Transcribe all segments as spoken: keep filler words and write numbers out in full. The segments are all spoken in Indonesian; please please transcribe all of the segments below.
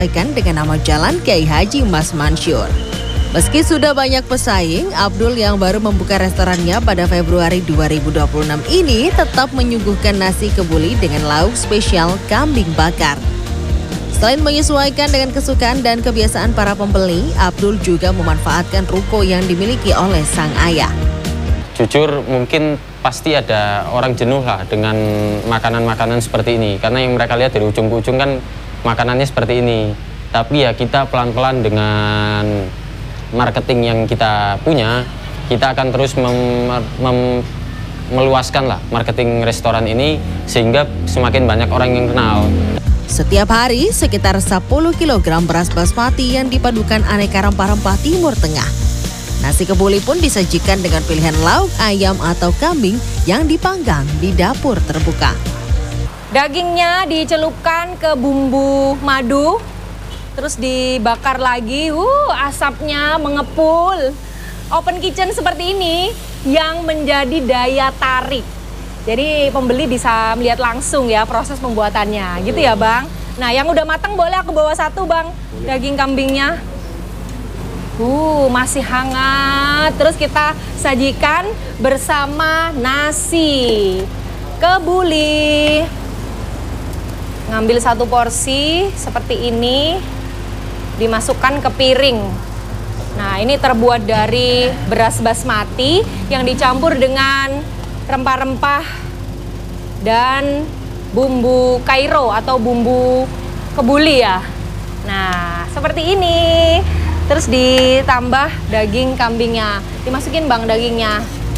dengan nama Jalan Kiai Haji Mas Mansur. Meski sudah banyak pesaing, Abdul yang baru membuka restorannya pada Februari dua ribu dua puluh enam ini tetap menyuguhkan nasi kebuli dengan lauk spesial kambing bakar. Selain menyesuaikan dengan kesukaan dan kebiasaan para pembeli, Abdul juga memanfaatkan ruko yang dimiliki oleh sang ayah. Jujur mungkin pasti ada orang jenuh lah dengan makanan-makanan seperti ini. Karena yang mereka lihat dari ujung ke ujung kan makanannya seperti ini. Tapi ya kita pelan-pelan dengan marketing yang kita punya, kita akan terus mem, mem, meluaskan lah marketing restoran ini sehingga semakin banyak orang yang kenal. Setiap hari sekitar sepuluh kilogram beras basmati yang dipadukan aneka rempah-rempah Timur Tengah. Nasi kebuli pun disajikan dengan pilihan lauk ayam atau kambing yang dipanggang di dapur terbuka. Dagingnya dicelupkan ke bumbu madu, terus dibakar lagi, uh, asapnya mengepul. Open kitchen seperti ini yang menjadi daya tarik. Jadi pembeli bisa melihat langsung ya proses pembuatannya, gitu ya Bang. Nah yang udah matang boleh aku bawa satu Bang, daging kambingnya. Uh, masih hangat. Terus kita sajikan bersama nasi kebuli. Ngambil satu porsi seperti ini, dimasukkan ke piring. Nah, ini terbuat dari beras basmati yang dicampur dengan rempah-rempah dan bumbu Kairo atau bumbu kebuli ya. Nah, seperti ini. Terus ditambah daging kambingnya. Dimasukin Bang dagingnya.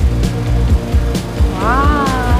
Wah.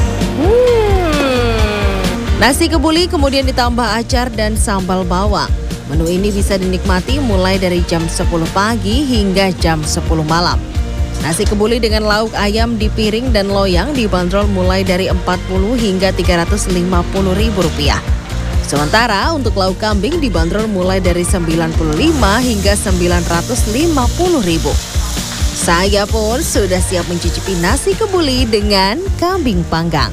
Hmm. Nasi kebuli kemudian ditambah acar dan sambal bawang. Menu ini bisa dinikmati mulai dari jam sepuluh pagi hingga jam sepuluh malam. Nasi kebuli dengan lauk ayam di piring dan loyang dibanderol mulai dari empat puluh hingga tiga ratus lima puluh ribu rupiah. Sementara untuk lauk kambing dibanderol mulai dari sembilan puluh lima hingga sembilan ratus lima puluh ribu. Saya pun sudah siap mencicipi nasi kebuli dengan kambing panggang.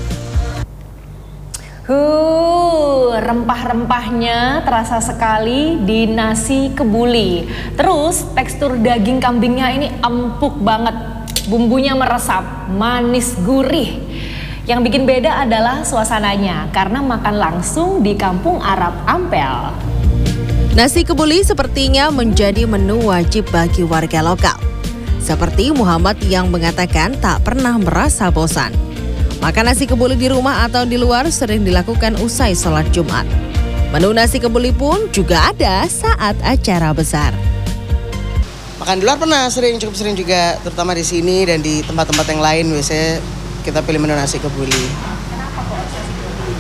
Huh, rempah-rempahnya terasa sekali di nasi kebuli. Terus tekstur daging kambingnya ini empuk banget. Bumbunya meresap, manis gurih. Yang bikin beda adalah suasananya karena makan langsung di Kampung Arab Ampel. Nasi kebuli sepertinya menjadi menu wajib bagi warga lokal. Seperti Muhammad yang mengatakan tak pernah merasa bosan. Makan nasi kebuli di rumah atau di luar sering dilakukan usai sholat Jumat. Menu nasi kebuli pun juga ada saat acara besar. Makan di luar pernah sering, cukup sering juga, terutama di sini dan di tempat-tempat yang lain biasanya kita pilih menu nasi kebuli. Kenapa kok nasi kebuli?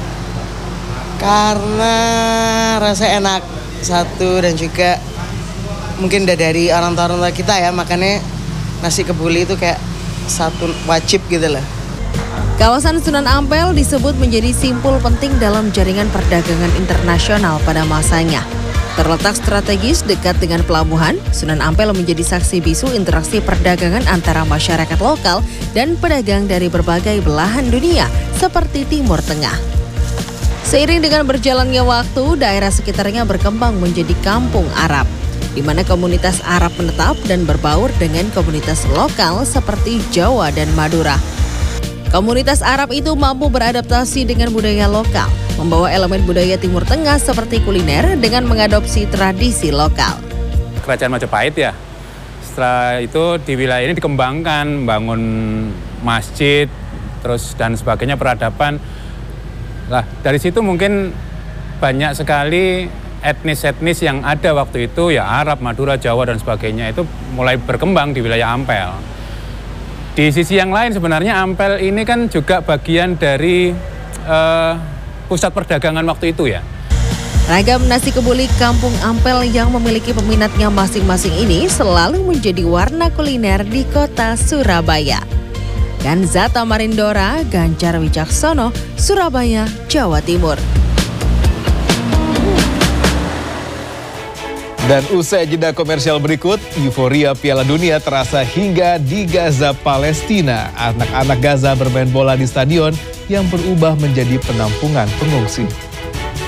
Karena rasa enak satu dan juga mungkin udah dari orang tua-orang tua kita ya, makanya nasi kebuli itu kayak satu wajib gitu loh. Kawasan Sunan Ampel disebut menjadi simpul penting dalam jaringan perdagangan internasional pada masanya. Terletak strategis dekat dengan pelabuhan, Sunan Ampel menjadi saksi bisu interaksi perdagangan antara masyarakat lokal dan pedagang dari berbagai belahan dunia seperti Timur Tengah. Seiring dengan berjalannya waktu, daerah sekitarnya berkembang menjadi kampung Arab, di mana komunitas Arab menetap dan berbaur dengan komunitas lokal seperti Jawa dan Madura. Komunitas Arab itu mampu beradaptasi dengan budaya lokal, membawa elemen budaya Timur Tengah seperti kuliner dengan mengadopsi tradisi lokal. Kerajaan Majapahit ya, setelah itu di wilayah ini dikembangkan, bangun masjid, terus dan sebagainya, peradaban. Lah dari situ mungkin banyak sekali etnis-etnis yang ada waktu itu ya Arab, Madura, Jawa dan sebagainya itu mulai berkembang di wilayah Ampel. Di sisi yang lain sebenarnya Ampel ini kan juga bagian dari uh, pusat perdagangan waktu itu ya. Ragam nasi kebuli Kampung Ampel yang memiliki peminatnya masing-masing ini selalu menjadi warna kuliner di kota Surabaya. Ganzata Marindora, Ganjar Wijaksono, Surabaya, Jawa Timur. Dan usai jeda komersial berikut, euforia Piala Dunia terasa hingga di Gaza, Palestina. Anak-anak Gaza bermain bola di stadion yang berubah menjadi penampungan pengungsi.